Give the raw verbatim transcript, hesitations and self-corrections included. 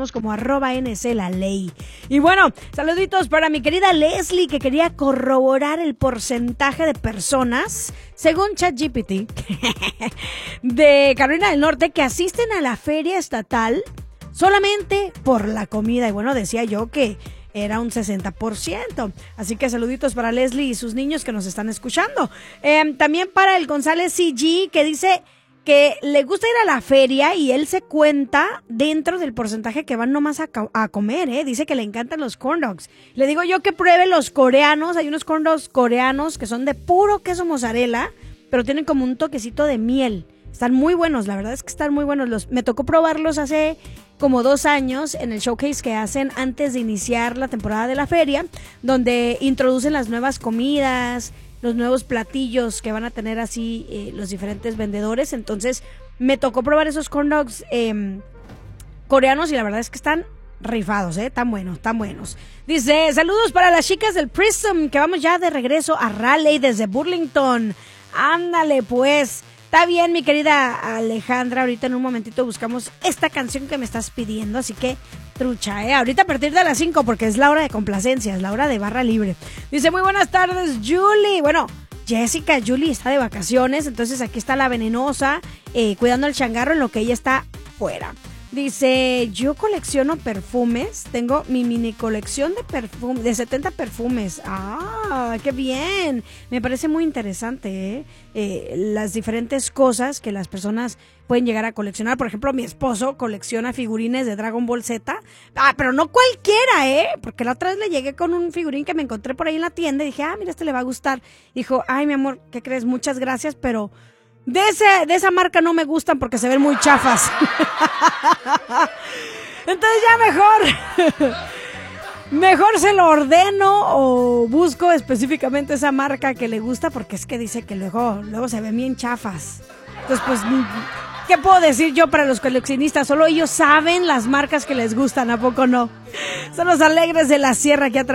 Estamos como arroba N C la ley. Y bueno, saluditos para mi querida Leslie, que quería corroborar el porcentaje de personas, según ChatGPT, de Carolina del Norte, que asisten a la feria estatal solamente por la comida. Y bueno, decía yo que era un sesenta por ciento. Así que saluditos para Leslie y sus niños que nos están escuchando. Eh, también para el González C G, que dice que le gusta ir a la feria y él se cuenta dentro del porcentaje que van nomás a, a comer, ¿eh? Dice que le encantan los corn dogs. Le digo yo que pruebe los coreanos. Hay unos corn dogs coreanos que son de puro queso mozzarella, pero tienen como un toquecito de miel. Están muy buenos, la verdad es que están muy buenos. Los, me tocó probarlos hace como dos años en el showcase que hacen antes de iniciar la temporada de la feria, donde introducen las nuevas comidas, los nuevos platillos que van a tener así eh, los diferentes vendedores. Entonces me tocó probar esos corn dogs eh, coreanos y la verdad es que están rifados, eh, tan buenos, tan buenos. Dice, saludos para las chicas del Prism, que vamos ya de regreso a Raleigh desde Burlington. Ándale pues. Está bien, mi querida Alejandra, ahorita en un momentito buscamos esta canción que me estás pidiendo, así que trucha, ¿eh? Ahorita a partir de las cinco, porque es la hora de complacencias, la hora de barra libre. Dice, muy buenas tardes, Julie. Bueno, Jessica, Julie está de vacaciones, entonces aquí está la venenosa, eh, cuidando el changarro en lo que ella está fuera. Dice, yo colecciono perfumes, tengo mi mini colección de perfumes, de setenta perfumes. ¡Ah, qué bien! Me parece muy interesante, ¿eh? Eh, las diferentes cosas que las personas pueden llegar a coleccionar. Por ejemplo, mi esposo colecciona figurines de Dragon Ball Z. Ah, pero no cualquiera, ¿eh? Porque la otra vez le llegué con un figurín que me encontré por ahí en la tienda y dije, ah, mira, este le va a gustar. Dijo, ay, mi amor, ¿qué crees? Muchas gracias, pero De, ese, de esa marca no me gustan porque se ven muy chafas. Entonces ya mejor Mejor se lo ordeno o busco específicamente esa marca que le gusta, porque es que dice que luego, luego se ven bien chafas. Entonces pues, ¿qué puedo decir yo para los coleccionistas? Solo ellos saben las marcas que les gustan, ¿a poco no? Son los alegres de la sierra que a